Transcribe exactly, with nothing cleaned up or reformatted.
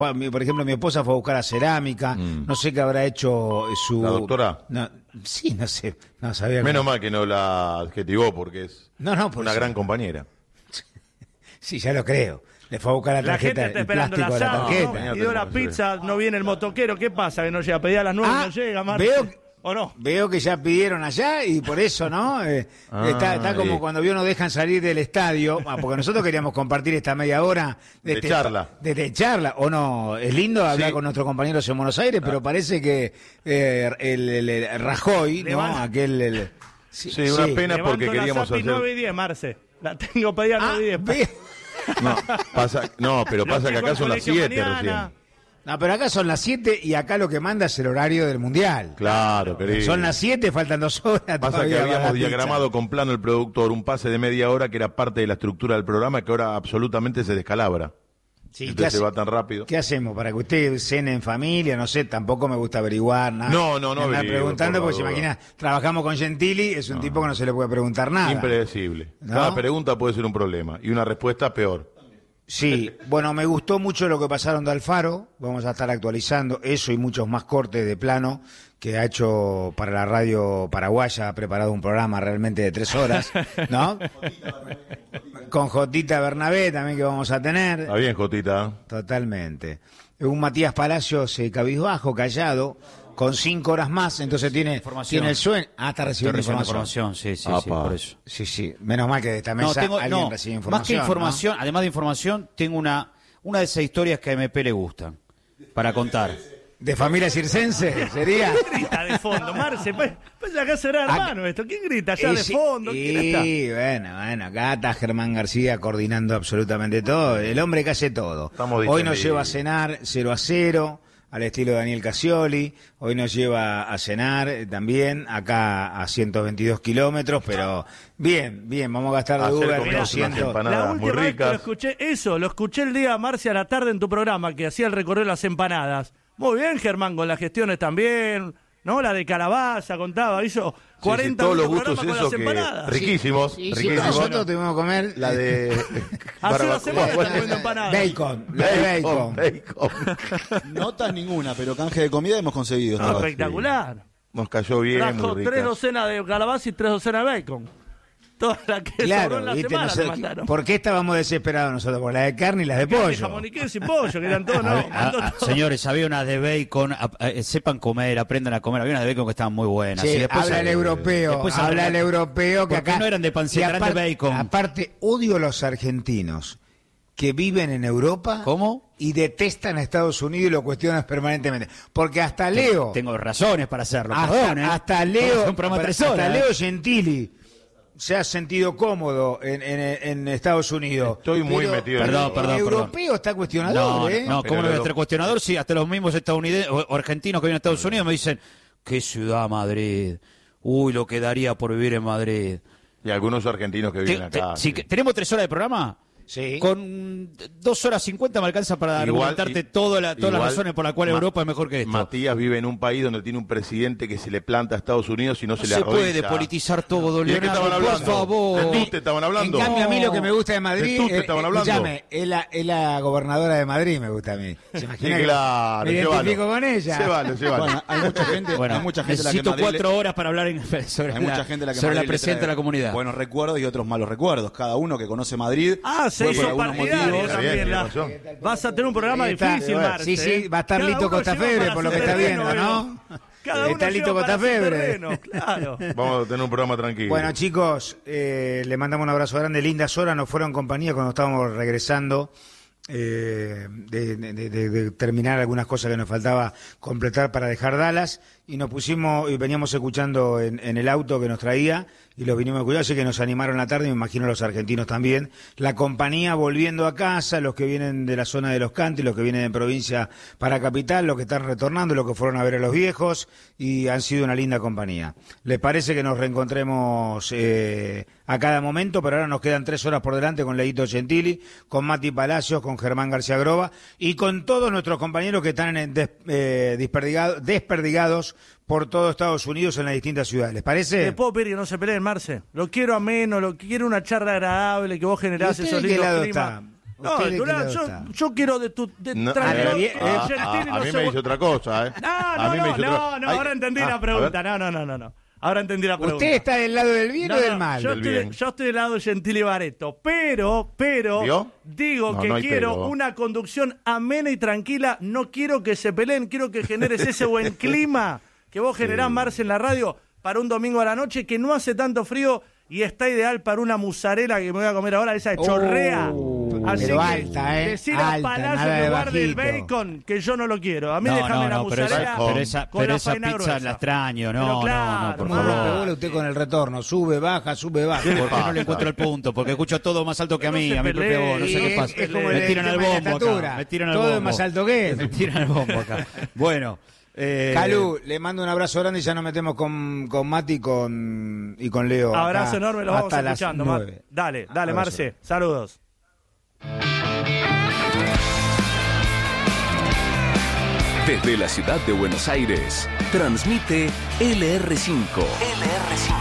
Por ejemplo, mi esposa fue a buscar a cerámica, mm. no sé qué habrá hecho su... ¿La doctora? No, sí, no sé, no sabía. Menos mal que no la adjetivó porque es no, no, una sí. gran compañera. Sí, ya lo creo. Le fue a buscar la tarjeta, la gente está el esperando plástico la de la tarjeta. ¿no? Pidió la pizza, no viene el motoquero, ¿qué pasa? Que no llega, pedía a las nueve ah, y no llega, Marce. Veo... ¿O no? Veo que ya pidieron allá y por eso, ¿no? Eh, ah, está, está como sí. cuando vio no dejan salir del estadio, porque nosotros queríamos compartir esta media hora de, de charla. De, de charla, o no, es lindo hablar sí. con nuestros compañeros en Buenos Aires, ah. pero parece que eh, el, el, el Rajoy, ¿no? Levanto. Aquel... El, sí, sí, una sí. pena Levanto porque queríamos la hacer... nueve y diez, Marce. La tengo pedida ah, nueve y diez. No, pasa, no, pero pasa que acá son las siete recién. No, pero acá son las siete y acá lo que manda es el horario del Mundial. Claro, querido. Son las siete, faltan dos horas. Pasa que habíamos diagramado con plano el productor un pase de media hora que era parte de la estructura del programa que ahora absolutamente se descalabra. Sí, entonces se va tan rápido. ¿Qué hacemos? Para que usted cene en familia, no sé, tampoco me gusta averiguar nada. No, no, no. Me preguntando, porque se imagina, trabajamos con Gentili, es un no. tipo que no se le puede preguntar nada. Impredecible. ¿No? Cada pregunta puede ser un problema y una respuesta peor. Sí, bueno, me gustó mucho lo que pasaron de Alfaro, vamos a estar actualizando eso y muchos más cortes de plano que ha hecho para la radio paraguaya, ha preparado un programa realmente de tres horas, ¿no? Con Jotita Bernabé también que vamos a tener. Está bien, Jotita. Totalmente. Un Matías Palacios eh, cabizbajo, callado, con cinco horas más, entonces tiene, tiene el sueño. Ah, está recibiendo información. información. Sí, sí, Apa. sí, por eso. Sí, sí. Menos mal que de esta mesa no, tengo, alguien no, recibe información. Más que información, ¿no? además de información, tengo una, una de esas historias que a M P le gustan para contar. ¿De familia circense sería? ¿Quién grita de fondo, Marce? Pues, pues acá será hermano esto. ¿Quién grita allá de fondo? Sí, bueno, bueno, acá está Germán García coordinando absolutamente todo. El hombre que hace todo. Hoy nos lleva a cenar cero a cero. Al estilo de Daniel Casioli, hoy nos lleva a cenar eh, también, acá a ciento veintidós kilómetros, pero bien, bien, vamos a gastar de Uber doscientos. La última vez que lo escuché, eso, lo escuché el día, Marce, a la tarde en tu programa, que hacía el recorrido de las empanadas. Muy bien, Germán, con las gestiones también, ¿no? La de calabaza, contaba, hizo cuarenta sí, sí, todos los minutos gustos con eso las que empanadas. riquísimos, sí, sí, riquísimos. Sí, nosotros tuvimos que comer la de hace una semana comiendo empanadas. Bacon, la de bacon. bacon. Notas ninguna, pero canje de comida hemos conseguido. No, espectacular. Sí. Nos cayó bien. Trajo muy tres docenas de calabaza y tres docenas de bacon. Toda la que claro, sobró en la ¿viste? semana Nosotros, te mandaron. ¿por qué estábamos desesperados nosotros? Por la de carne y las de pollo. Jamón y queso y pollo, que eran todos, no. A, a, a, señores, había unas de bacon, a, a, sepan comer, aprendan a comer. Había unas de bacon que estaban muy buenas. Sí, y después habla el europeo, después habla el europeo que acá no eran de panceta, eran de bacon. Aparte, odio a los argentinos que viven en Europa. ¿Cómo? Y detestan a Estados Unidos y lo cuestionan permanentemente. Porque hasta Leo... Tengo razones para hacerlo, hasta, perdón, ¿eh? Hasta Leo, un programa hasta horas, Leo ¿eh? Gentili se ha sentido cómodo en, en, en Estados Unidos. Estoy muy pero, metido perdón, el, perdón, el perdón. europeo está cuestionador, no, ¿eh? No, no, ¿cómo no voy a estar cuestionador? Sí, hasta los mismos estadounidenses o argentinos que viven a Estados Unidos me dicen, qué ciudad Madrid, uy, lo que daría por vivir en Madrid. Y algunos argentinos que viven te, acá. Te, sí. Si, ¿tenemos tres horas de programa? Sí. Con dos horas cincuenta me alcanza para igual, argumentarte toda la, todas las razones por las cuales Ma Europa es mejor que esto. Matías vive en un país donde tiene un presidente que se le planta a Estados Unidos y no, no se le arrodilla. No se puede politizar todo, Leonardo, por favor. ¿De tú te estaban hablando? En cambio, a mí lo que me gusta de Madrid... ¿De tú te estaban hablando? Escúchame, es la, es la gobernadora de Madrid, me gusta a mí. ¿Se imagina sí, claro, que me identifico con ella? Se vale, se vale. Bueno, hay mucha gente, bueno, hay mucha gente necesito la que cuatro horas para hablar en, sobre, hay la, mucha gente la, que sobre la Madrid presidenta de la comunidad. Buenos recuerdos y otros malos recuerdos. Cada uno que conoce Madrid... Ah, se hizo partidario también. La, vas a tener un programa está, difícil, Marce. Sí, sí, va a estar Lito Costafebre, por lo que está viendo, ¿no? Cada uno está Lito Costafebre. Claro. Vamos a tener un programa tranquilo. Bueno, chicos, eh, le mandamos un abrazo grande. Lindas horas nos fueron compañía cuando estábamos regresando. Eh, de, de, de, de terminar algunas cosas que nos faltaba completar para dejar Dallas y nos pusimos y veníamos escuchando en, en el auto que nos traía y los vinimos a cuidar, así que nos animaron la tarde, me imagino los argentinos también, la compañía volviendo a casa, los que vienen de la zona de Los Cantos, los que vienen de provincia para capital, los que están retornando, los que fueron a ver a los viejos y han sido una linda compañía. ¿Les parece que nos reencontremos eh, a cada momento? Pero ahora nos quedan tres horas por delante con Leito Gentili, con Mati Palacios, con Germán García Groba y con todos nuestros compañeros que están en des, eh, desperdigados, desperdigados por todo Estados Unidos en las distintas ciudades. ¿Les parece? ¿Le puedo pedir que no se peleen, Marce? Lo quiero ameno, lo quiero una charla agradable, que vos generás esos lindos climas. No, ¿Usted de Durán, qué lado yo, está? yo quiero de tu... De, No, tranquilo, a, bien, que a- a- Gentili a no mí se me vu- dice otra cosa, ¿eh? No, A no, mí me no, dice no, otra- no, Ay, ahora entendí ah, la a pregunta. ver. No, no, no, no, no. Ahora entendí la pregunta. ¿Usted está del lado del bien No, o del no, mal? Yo Del estoy, bien. yo estoy del lado de Gentili Bareto, pero, pero, ¿Vio? digo No, que no hay quiero pero. una conducción amena y tranquila. No quiero que se peleen, quiero que generes ese buen clima que vos generás, Marce, en la radio para un domingo a la noche que no hace tanto frío y está ideal para una musarela que me voy a comer ahora, esa de chorrea. Oh, Así pero que alta, ¿eh? decir a Alta, Palacio nada que de guarde el bajito. bacon, que yo no lo quiero. A mí No, déjame no, la no, pero musarela esa, pero esa, con pero la esa faina pizza gruesa. la extraño, no, Pero no, claro, no, por ¿Cómo favor. le pegó usted con el retorno? Sube, baja, sube, baja. ¿Por qué no le encuentro el punto? Porque escucho todo más alto que a No mí, se a mi propia voz, no sé pelee, qué es- pasa. es como Me el tiran al tema de la bombo acá, estatura. me tiran al Todo es bombo. más alto que él. Me tiran al bombo acá. Bueno, eh, Calú, le mando un abrazo grande y ya nos metemos con, con Mati y con, y con Leo. Abrazo acá enorme, los vamos hasta las escuchando. Mar- nueve. Dale, dale, Abrazo. Marce. Saludos. Desde la ciudad de Buenos Aires, transmite L R cinco. L R cinco.